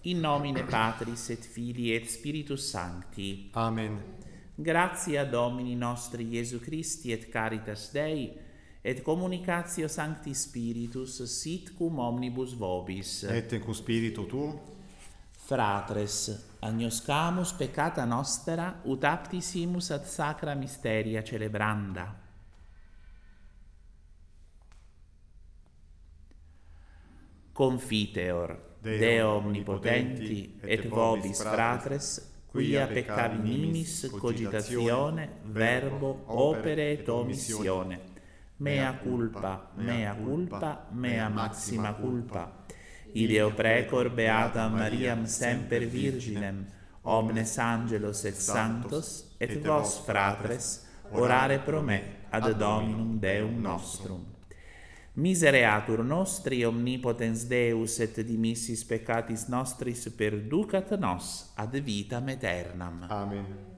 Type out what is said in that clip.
in nomine Patris et Filii et Spiritus Sancti. Amen. Gratia Domini nostri Iesu Christi et caritas Dei, et communicatio Sancti Spiritus sit cum omnibus vobis. Et cum spiritu tuo. Fratres, agnoscamus peccata nostra, ut aptisimus ad sacra mysteria celebranda. Confiteor, Deo omnipotenti, et vobis fratres, quia peccavi nimis cogitatione, verbo, opere et omissione. Mea culpa, mea culpa, mea maxima culpa. Ideo precor beatam Mariam semper Virginem, omnes angelos et sanctos, et vos fratres, orare pro me ad Dominum Deum nostrum. Misereatur nostri omnipotens Deus et dimissis peccatis nostris perducat nos ad vitam aeternam. Amen.